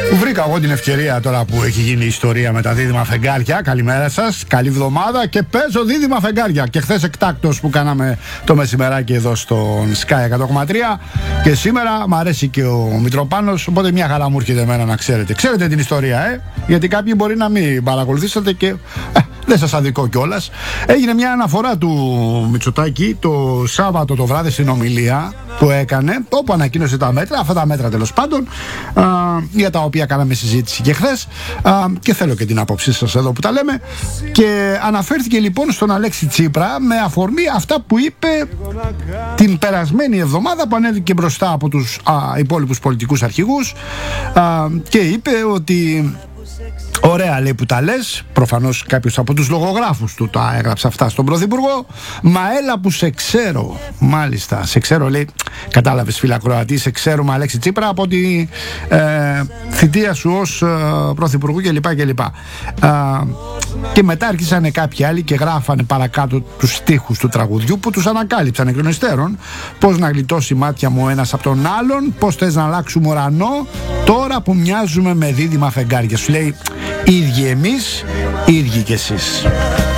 Βρήκα εγώ την ευκαιρία τώρα που έχει γίνει η ιστορία με τα δίδυμα φεγγάρια. Καλημέρα σας, καλή εβδομάδα και παίζω δίδυμα φεγγάρια. Και χθες εκτάκτος που κάναμε το μεσημεράκι εδώ στον Sky 100,3 και σήμερα μ' αρέσει και ο Μητροπάνος, οπότε μια χαρά μου έρχεται εμένα να ξέρετε. Ξέρετε την ιστορία, γιατί κάποιοι μπορεί να μην παρακολουθήσατε και δεν σας αδικώ κιόλας. Έγινε μια αναφορά του Μητσοτάκη το Σάββατο το βράδυ στην ομιλία που έκανε, όπου ανακοίνωσε τα μέτρα, αυτά τα μέτρα τέλος πάντων, για τα οποία κάναμε συζήτηση και χθες, και θέλω και την άποψή σας εδώ που τα λέμε. Και αναφέρθηκε λοιπόν στον Αλέξη Τσίπρα με αφορμή αυτά που είπε την περασμένη εβδομάδα που ανέβηκε μπροστά από τους υπόλοιπους πολιτικούς αρχηγούς και είπε ότι ωραία, λέει, που τα λες. Προφανώς κάποιος από τους λογογράφους του τα έγραψε αυτά στον Πρωθυπουργό. Μα έλα που σε ξέρω. Μάλιστα, σε ξέρω, λέει. Κατάλαβες, φίλε ακροατή, σε ξέρουμε, Αλέξη Τσίπρα, από τη θητεία σου ως Πρωθυπουργού κλπ. Και μετά άρχισαν κάποιοι άλλοι και γράφανε παρακάτω τους στίχους του τραγουδιού που τους ανακάλυψαν εκ των υστέρων. Πώς να γλιτώσει μάτια μου ένας από τον άλλον, πώς θες να αλλάξουμε ουρανό, τώρα που μοιάζουμε με δίδυμα φεγγάρια. Σου λέει, ίδιοι εμείς, ίδιοι κι εσείς.